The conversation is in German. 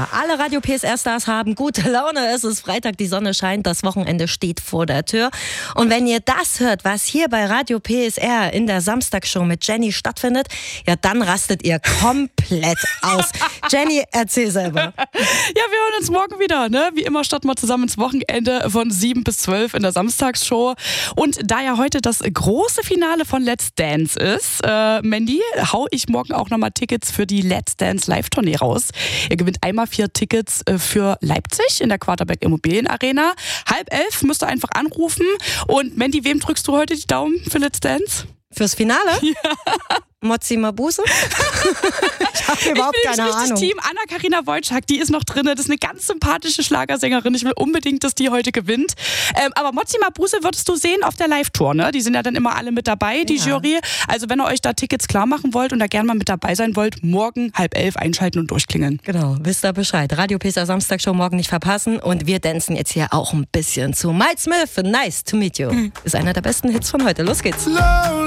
Ja, alle Radio PSR-Stars haben gute Laune. Es ist Freitag, die Sonne scheint, das Wochenende steht vor der Tür. Und wenn ihr das hört, was hier bei Radio PSR in der Samstagsshow mit Jenny stattfindet, ja, dann rastet ihr komplett aus. Jenny, erzähl selber. Ja, wir hören uns morgen wieder, ne? Wie immer starten wir zusammen ins Wochenende von 7 bis 12 in der Samstagsshow. Und da ja heute das große Finale von Let's Dance ist, Mandy, hau ich morgen auch nochmal Tickets für die Let's Dance Live-Tournee raus. Ihr gewinnt einmal 4 Tickets für Leipzig in der Quarterback Immobilienarena. 10:30 müsst ihr einfach anrufen. Und Mandy, wem drückst du heute die Daumen für Let's Dance? Fürs Finale? Ja. Mozzi Mabuse? Ich habe überhaupt keine Ahnung. Das Team Anna-Karina Wojcik, die ist noch drin. Das ist eine ganz sympathische Schlagersängerin. Ich will unbedingt, dass die heute gewinnt. Aber Mozzi Mabuse würdest du sehen auf der Live-Tour, ne? Die sind ja dann immer alle mit dabei, die Jury. Also wenn ihr euch da Tickets klar machen wollt und da gerne mal mit dabei sein wollt, morgen 10:30 einschalten und durchklingeln. Genau, wisst ihr Bescheid. Radio PSR Samstagsshow morgen nicht verpassen. Und wir dancen jetzt hier auch ein bisschen zu Mike Smith. Nice to meet you. Ist einer der besten Hits von heute. Los geht's.